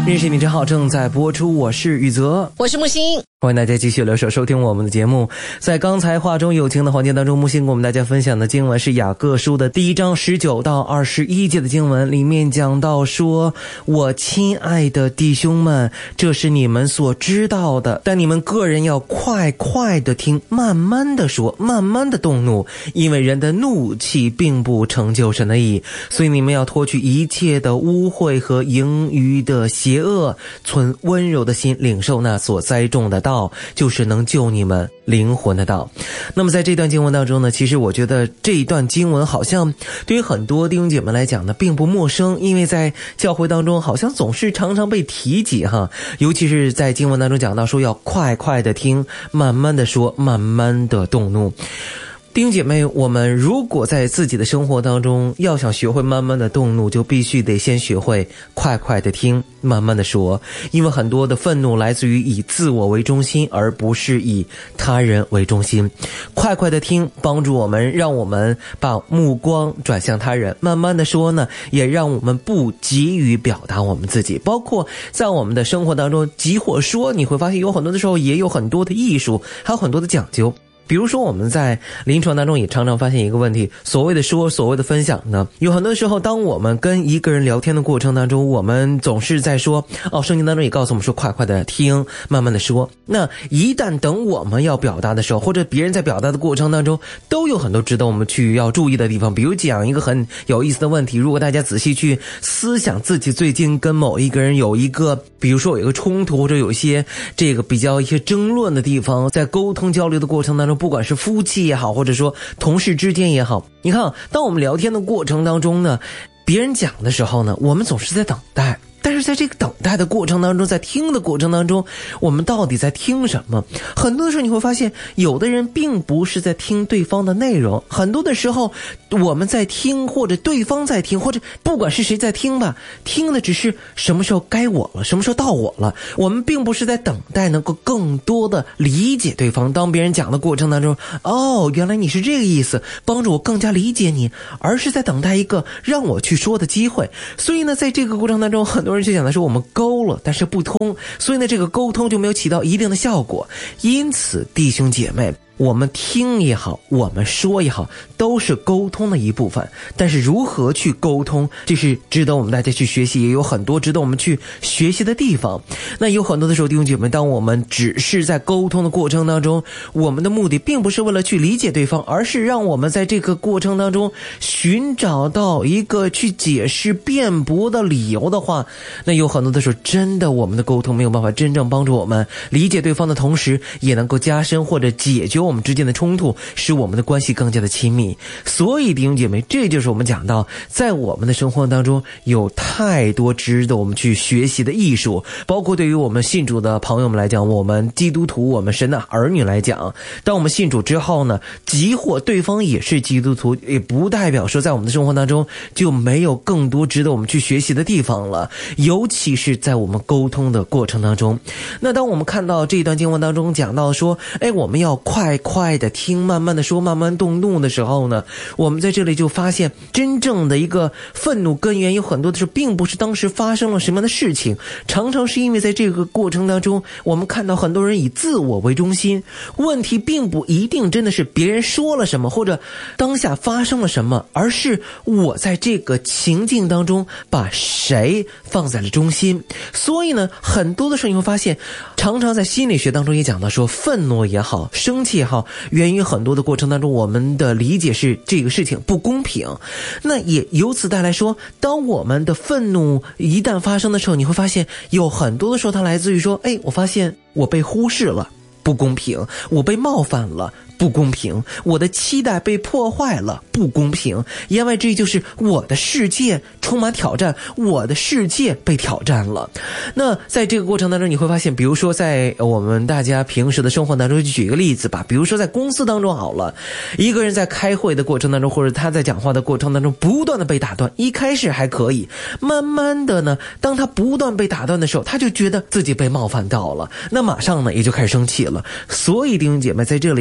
认识你真好正在播出，我是宇泽， 我是木星， 欢迎大家继续留守收听我们的节目。在刚才话中有情的环节当中，木星跟我们大家分享的经文是雅各书的第1章19到21节的经文，里面讲到说，我亲爱的弟兄们，这是你们所知道的，但你们个人要快快的听，慢慢的说，慢慢的动怒，因为人的怒气并不成就神的义，所以你们要脱去一切的污秽和盈余的邪恶，存温柔的心，领受那所栽种的道，就是能救你们灵魂的道。那么在这段经文当中呢，其实我觉得这一段经文好像对于很多弟兄姐妹来讲呢并不陌生，因为在教会当中好像总是常常被提及哈，尤其是在经文当中讲到说要快快的听，慢慢的说，慢慢的动怒。弟兄姐妹，我们如果在自己的生活当中要想学会慢慢的动怒，就必须得先学会快快的听，慢慢的说，因为很多的愤怒来自于以自我为中心，而不是以他人为中心。快快的听帮助我们，让我们把目光转向他人，慢慢的说呢，也让我们不急于表达我们自己。包括在我们的生活当中，急或说，你会发现有很多的时候也有很多的艺术，还有很多的讲究。比如说我们在临床当中也常常发现一个问题，所谓的说，所谓的分享呢，有很多时候当我们跟一个人聊天的过程当中，我们总是在说圣经当中也告诉我们说快快的听，慢慢的说。那一旦等我们要表达的时候，或者别人在表达的过程当中，都有很多值得我们去要注意的地方。比如讲一个很有意思的问题，如果大家仔细去思想自己最近跟某一个人有一个，比如说有一个冲突，或者有一些这个比较一些争论的地方，在沟通交流的过程当中，不管是夫妻也好，或者说同事之间也好，你看当我们聊天的过程当中呢，别人讲的时候呢，我们总是在等待，但是在这个等待的过程当中，在听的过程当中，我们到底在听什么？很多的时候你会发现，有的人并不是在听对方的内容，很多的时候我们在听，或者对方在听，或者不管是谁在听吧，听的只是什么时候该我了，什么时候到我了，我们并不是在等待能够更多的理解对方。当别人讲的过程当中，原来你是这个意思，帮助我更加理解你，而是在等待一个让我去说的机会。所以呢，在这个过程当中，很多人就讲的是我们沟了，但是不通，所以呢，这个沟通就没有起到一定的效果。因此，弟兄姐妹，我们听也好，我们说也好，都是沟通的一部分。但是如何去沟通，这是值得我们大家去学习，也有很多值得我们去学习的地方。那有很多的时候，弟兄姐妹，当我们只是在沟通的过程当中，我们的目的并不是为了去理解对方，而是让我们在这个过程当中寻找到一个去解释辩驳的理由的话，那有很多的时候，真的我们的沟通没有办法真正帮助我们理解对方的同时，也能够加深或者解决我们之间的冲突，使我们的关系更加的亲密。所以弟兄姐妹，这就是我们讲到在我们的生活当中有太多值得我们去学习的艺术，包括对于我们信主的朋友们来讲，我们基督徒，我们神的儿女来讲，当我们信主之后呢，即或对方也是基督徒，也不代表说在我们的生活当中就没有更多值得我们去学习的地方了，尤其是在我们沟通的过程当中。那当我们看到这一段经文当中讲到说，我们要快快的听，慢慢的说，慢慢动怒的时候呢，我们在这里就发现真正的一个愤怒根源有很多的时候并不是当时发生了什么样的事情，常常是因为在这个过程当中，我们看到很多人以自我为中心。问题并不一定真的是别人说了什么，或者当下发生了什么，而是我在这个情境当中把谁放在了中心。所以呢，很多的时候你会发现，常常在心理学当中也讲到说，愤怒也好，生气也好，源于很多的过程当中，我们的理解是这个事情不公平。那也由此带来说，当我们的愤怒一旦发生的时候，你会发现有很多的时候它来自于说，我发现我被忽视了，不公平，我被冒犯了，不公平，我的期待被破坏了，不公平，因为这就是我的世界充满挑战，我的世界被挑战了。那在这个过程当中，你会发现，比如说在我们大家平时的生活当中，就举一个例子吧，比如说在公司当中好了，一个人在开会的过程当中，或者他在讲话的过程当中不断的被打断，一开始还可以，慢慢的呢，当他不断被打断的时候，他就觉得自己被冒犯到了，那马上呢也就开始生气了。所以弟兄姐妹在这里也告诉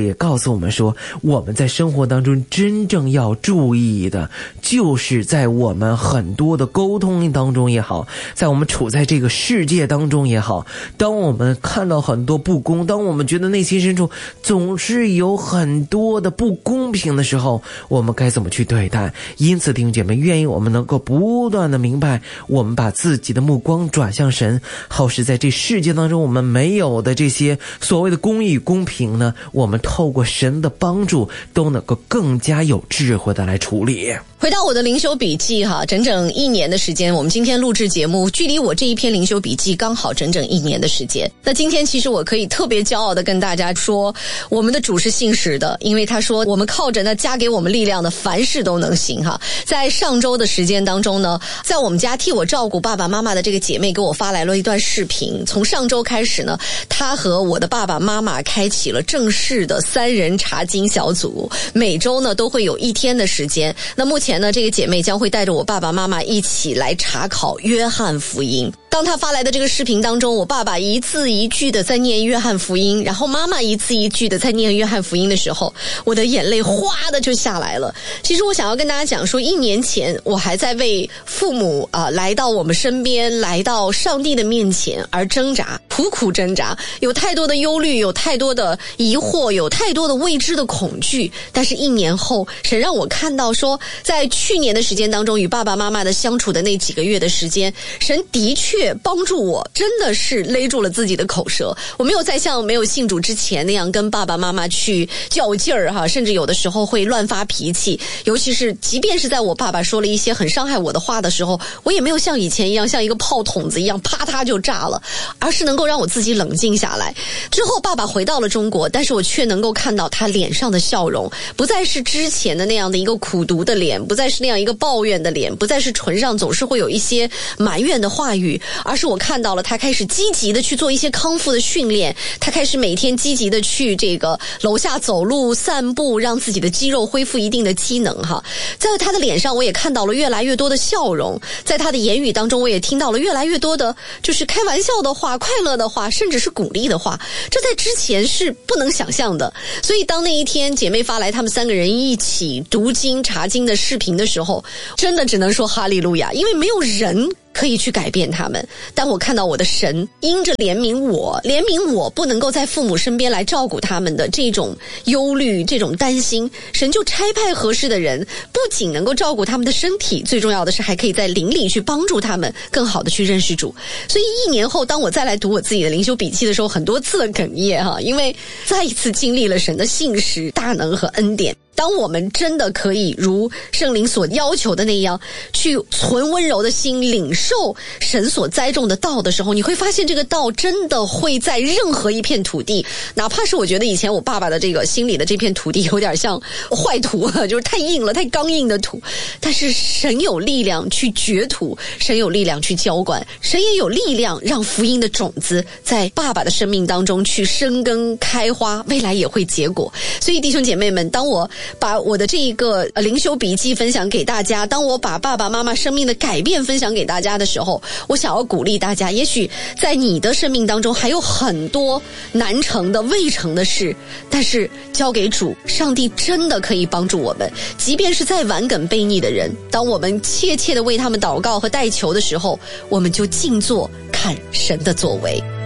诉我们说，我们在生活当中真正要注意的，就是在我们很多的沟通当中也好，在我们处在这个世界当中也好，当我们看到很多不公，当我们觉得内心深处总是有很多的不公平的时候，我们该怎么去对待？因此弟兄姐妹，愿意我们能够不断的明白，我们把自己的目光转向神，好使在这世界当中我们没有的这些所谓的公义与公平呢，我们透过神的帮助都能够更加有智慧的来处理。 回到我的灵修笔记哈，整整1年的时间，我们今天录制节目，距离我这一篇灵修笔记刚好整整1年的时间。那今天其实我可以特别骄傲的跟大家说，我们的主是信实的，因为他说我们靠着那加给我们力量的，凡事都能行哈。在上周的时间当中呢，在我们家替我照顾爸爸妈妈的这个姐妹给我发来了一段视频，从上周开始呢，她和我的爸爸妈妈开启了正式的3人查经小组，每周呢都会有1天的时间。那目前呢，这个姐妹将会带着我爸爸妈妈一起来查考约翰福音。当她发来的这个视频当中，我爸爸一字一句的在念约翰福音，然后妈妈一字一句的在念约翰福音的时候，我的眼泪哗的就下来了。其实我想要跟大家讲说，1年前我还在为父母来到我们身边，来到上帝的面前而挣扎，苦苦挣扎，有太多的忧虑，有太多的疑惑，有太多的未知的恐惧。但是1年后，神让我看到说，在去年的时间当中，与爸爸妈妈的相处的那几个月的时间，神的确帮助我，真的是勒住了自己的口舌。我没有再像没有信主之前那样跟爸爸妈妈去较劲儿哈，甚至有的时候会乱发脾气。尤其是即便是在我爸爸说了一些很伤害我的话的时候，我也没有像以前一样像一个炮筒子一样啪嗒就炸了，而是能够让我自己冷静下来。之后爸爸回到了中国，但是我却能够看到他脸上的笑容，不再是之前的那样的一个苦毒的脸，不再是那样一个抱怨的脸，不再是唇上总是会有一些埋怨的话语，而是我看到了他开始积极的去做一些康复的训练，他开始每天积极的去这个楼下走路散步，让自己的肌肉恢复一定的机能哈。在他的脸上我也看到了越来越多的笑容，在他的言语当中我也听到了越来越多的就是开玩笑的话，快乐的话，甚至是鼓励的话，这在之前是不能想象的。所以当那一天姐妹发来他们3个人一起读经查经的视频的时候，真的只能说哈利路亚，因为没有人可以去改变他们，但我看到我的神因着怜悯我不能够在父母身边来照顾他们的这种忧虑，这种担心，神就差派合适的人，不仅能够照顾他们的身体，最重要的是还可以在灵里去帮助他们更好的去认识主。所以1年后当我再来读我自己的灵修笔记的时候，很多次的哽咽哈，因为再一次经历了神的信实、大能和恩典。当我们真的可以如圣灵所要求的那样去存温柔的心，领受神所栽种的道的时候，你会发现这个道真的会在任何一片土地，哪怕是我觉得以前我爸爸的这个心里的这片土地有点像坏土，就是太硬了，太刚硬的土，但是神有力量去掘土，神有力量去浇灌，神也有力量让福音的种子在爸爸的生命当中去生根开花，未来也会结果。所以弟兄姐妹们，当我把我的这一个灵修笔记分享给大家，当我把爸爸妈妈生命的改变分享给大家的时候，我想要鼓励大家，也许在你的生命当中还有很多难成的未成的事，但是交给主，上帝真的可以帮助我们。即便是再顽梗悖逆的人，当我们切切的为他们祷告和代求的时候，我们就静坐看神的作为。